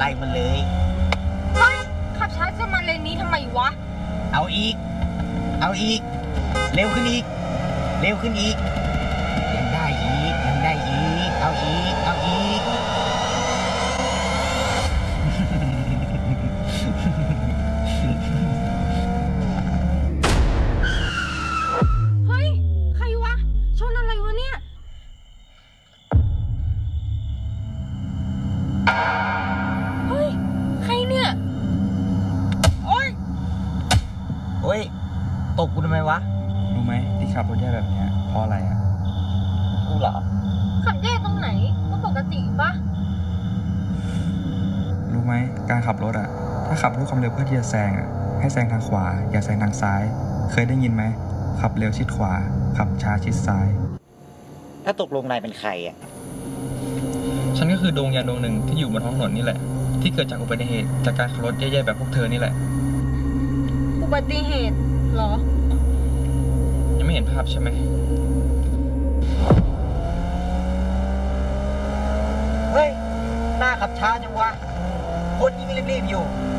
ล่มันเลยเฮ้ยขับช้าจะมาเลนนี้ทำไมวะเอาอีกเอาอีกเร็วขึ้นอีกเร็วขึ้นอีกยังได้อีกยังได้อีกเอาอีกเอาอีกเฮ้ยใครวะชนอะไรวะเนี่ยเฮ้ยใครเนี่ยโอ๊ยเฮ้ยตกกูทำไมวะรู้ไหมที่ขับรถแย่แบบนี้เพราะอะไรอ่ะกูเหรอขับแย่ตรงไหนก็ปกติปะรู้ไหมการขับรถอ่ะถ้าขับด้วยความเร็วเพื่อที่จะแซงอ่ะให้แซงทางขวาอย่าแซงทางซ้ายเคยได้ยินไหมขับเร็วชิดขวาขับช้าชิดซ้ายถ้าตกลงนายเป็นใครอ่ะฉันก็คือดวงยานดวงหนึ่งที่อยู่บนท้องถนนนี่แหละที่เกิดจากอุบัติเหตุจากการขับรถแย่ๆแบบพวกเธอนี่แหละอุบัติเหตุเหรอยังไม่เห็นภาพใช่ไหมเฮ้ยหน้าขับช้าจังวะคนยิ่งรีบๆอยู่